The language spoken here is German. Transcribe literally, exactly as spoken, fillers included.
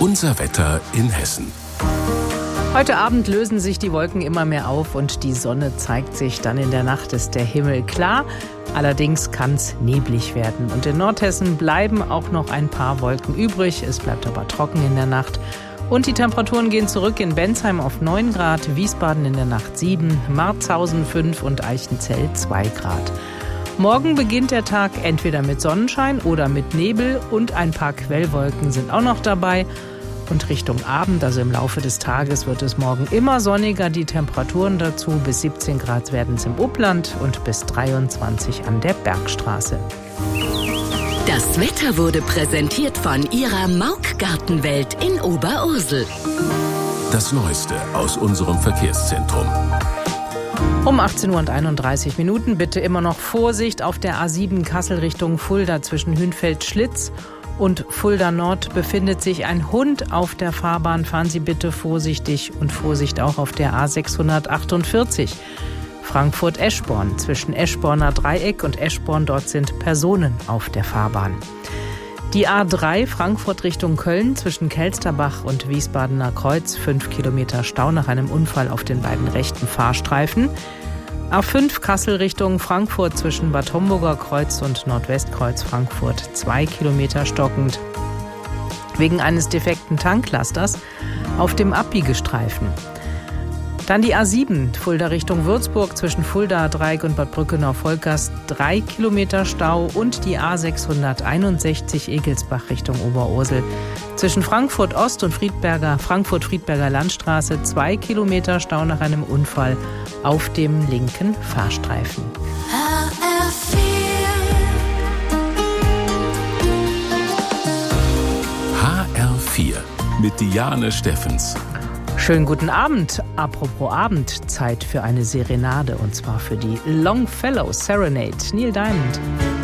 Unser Wetter in Hessen. Heute Abend lösen sich die Wolken immer mehr auf und die Sonne zeigt sich. Dann in der Nacht ist der Himmel klar. Allerdings kann es neblig werden. Und in Nordhessen bleiben auch noch ein paar Wolken übrig. Es bleibt aber trocken in der Nacht. Und die Temperaturen gehen zurück in Bensheim auf neun Grad, Wiesbaden in der Nacht sieben, Marzahausen fünf und Eichenzell zwei Grad. Morgen beginnt der Tag entweder mit Sonnenschein oder mit Nebel und ein paar Quellwolken sind auch noch dabei. Und Richtung Abend, also im Laufe des Tages, wird es morgen immer sonniger. Die Temperaturen dazu bis siebzehn Grad werden es im Upland und bis dreiundzwanzig an der Bergstraße. Das Wetter wurde präsentiert von Ihrer Mauck Gartenwelt in Oberursel. Das Neueste aus unserem Verkehrszentrum. Um achtzehn Uhr und einunddreißig Minuten bitte immer noch Vorsicht auf der A sieben Kassel Richtung Fulda zwischen Hünfeld-Schlitz und Fulda Nord befindet sich ein Hund auf der Fahrbahn. Fahren Sie bitte vorsichtig und Vorsicht auch auf der A sechshundertachtundvierzig. Frankfurt-Eschborn zwischen Eschborner Dreieck und Eschborn, dort sind Personen auf der Fahrbahn. Die A drei Frankfurt Richtung Köln zwischen Kelsterbach und Wiesbadener Kreuz, fünf Kilometer Stau nach einem Unfall auf den beiden rechten Fahrstreifen. A fünf Kassel Richtung Frankfurt zwischen Bad Homburger Kreuz und Nordwestkreuz Frankfurt, zwei Kilometer stockend. Wegen eines defekten Tanklasters auf dem Abbiegestreifen. Dann die A sieben, Fulda Richtung Würzburg zwischen Fulda Dreieck und Bad Brückenau-Volkers, drei Kilometer Stau und die A sechshunderteinundsechzig Egelsbach Richtung Oberursel zwischen Frankfurt Ost und Friedberger, Frankfurt-Friedberger Landstraße, zwei Kilometer Stau nach einem Unfall auf dem linken Fahrstreifen. H R vier H R vier mit Diane Steffens. Schönen guten Abend. Apropos Abend, Zeit für eine Serenade und zwar für die Longfellow Serenade. Neil Diamond.